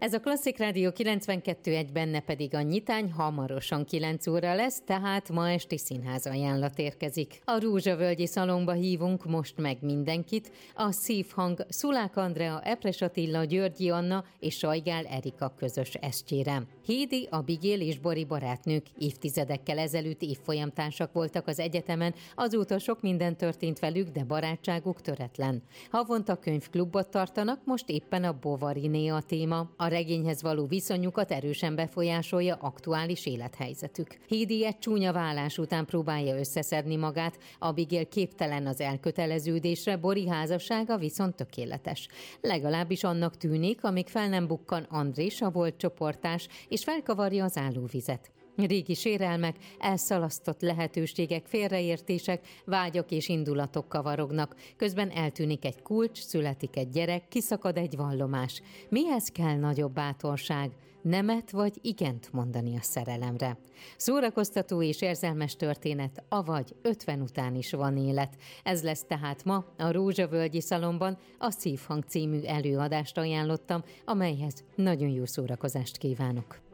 Ez a Klasszik Rádió 92.1, benne pedig a nyitány hamarosan 9 óra lesz, tehát ma esti színház ajánlat érkezik. A Rózsavölgyi Szalonba hívunk most meg mindenkit, a Szívhang Szulák Andrea, Epres Attila, Györgyi Anna és Sajgál Erika közös estjére. Hédi, Abigail és Bori barátnők évtizedekkel ezelőtt évfolyamtársak voltak az egyetemen, azóta sok minden történt velük, de barátságuk töretlen. Havonta könyvklubot tartanak, most éppen a Bovariné a téma. A regényhez való viszonyukat erősen befolyásolja aktuális élethelyzetük. Hédi egy csúnya válás után próbálja összeszedni magát, Abigail képtelen az elköteleződésre, Bori házassága viszont tökéletes. Legalábbis annak tűnik, amíg fel nem bukkan Andrés, a volt csoportás, és felkavarja az állóvizet. Régi sérelmek, elszalasztott lehetőségek, félreértések, vágyak és indulatok kavarognak. Közben eltűnik egy kulcs, születik egy gyerek, kiszakad egy vallomás. Mihez kell nagyobb bátorság? Nemet vagy igent mondani a szerelemre? Szórakoztató és érzelmes történet, avagy 50 után is van élet. Ez lesz tehát ma a Rózsavölgyi Szalonban. A Szívhang című előadást ajánlottam, amelyhez nagyon jó szórakozást kívánok.